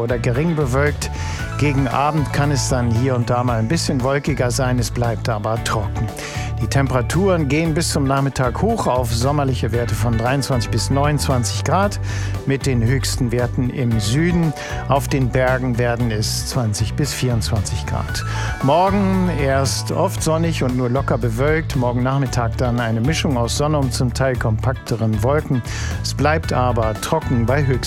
oder gering bewölkt. Gegen Abend kann es dann hier und da mal ein bisschen wolkiger sein, es bleibt aber trocken. Die Temperaturen gehen bis zum Nachmittag hoch auf sommerliche Werte von 23 bis 29 Grad mit den höchsten Werten im Süden. Auf den Bergen werden es 20 bis 24 Grad. Morgen erst oft sonnig und nur locker bewölkt. Morgen Nachmittag dann eine Mischung aus Sonne und zum Teil kompakteren Wolken. Es bleibt aber trocken bei höchsten